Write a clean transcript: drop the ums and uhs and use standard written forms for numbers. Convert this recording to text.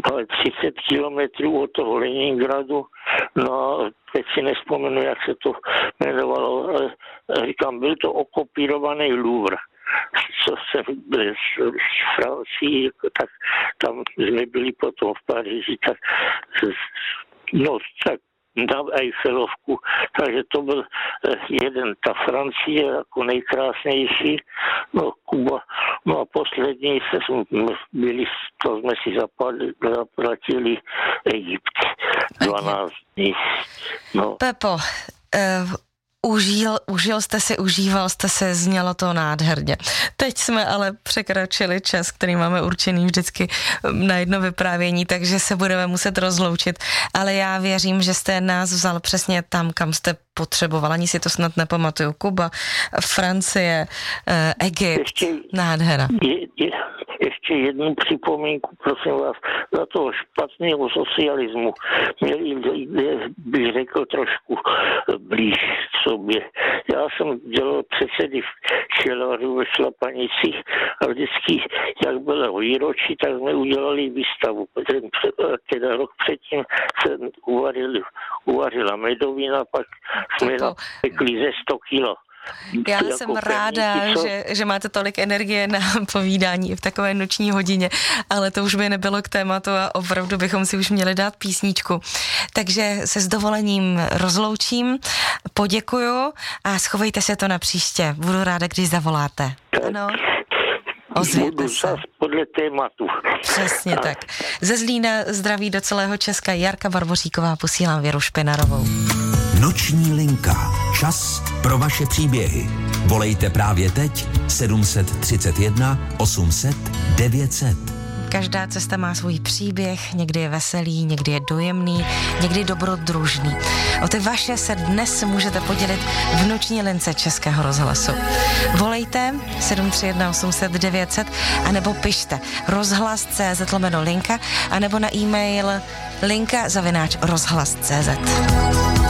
ale 30 kilometrů od toho Leningradu, no teď si nespomenu, jak se to jmenovalo, ale říkám, byl to okopírovaný Louvre, co se z Francii, tak tam jsme byli potom v Paříži, tak na Eiffelovku, takže to byl jeden, ta Francie jako nejkrásnější, no Kuba, no a poslední to jsme si zaplatili Egypt, 12 dní. No. Pepo, užíval jste se, znělo to nádherně. Teď jsme ale překročili čas, který máme určený vždycky na jedno vyprávění, takže se budeme muset rozloučit, ale já věřím, že jste nás vzal přesně tam, kam jste potřeboval, ani si to snad nepamatuju. Kuba, Francie, Egypt, nádhera. Ještě jednu připomínku, prosím vás, za toho špatného socialismu měli, bych řekl, trošku blíž k sobě. Já jsem dělal předsedy v Šelaru ve Šlapanicích a vždycky, jak bylo výročí, tak jsme udělali výstavu. Teda rok předtím se uvařila medovina, pak jsme napekli ze 100 kilo. Já jsem ráda, že máte tolik energie na povídání v takové noční hodině, ale to už by nebylo k tématu a opravdu bychom si už měli dát písničku. Takže se s dovolením rozloučím, poděkuju a schovejte se to na příště. Budu ráda, když zavoláte. Ano. Ozvěte se. Podle tématu. Přesně tak. Ze Zlína zdraví do celého Česka Jarka Barboříková, posílám Věru Špinarovou. Noční linka. Čas pro vaše příběhy. Volejte právě teď 731 800 900. Každá cesta má svůj příběh, někdy je veselý, někdy je dojemný, někdy dobrodružný. O ty vaše se dnes můžete podělit v noční lince Českého rozhlasu. Volejte 731 800 900 anebo pište rozhlas.cz/linka anebo na e-mail linka@rozhlas.cz.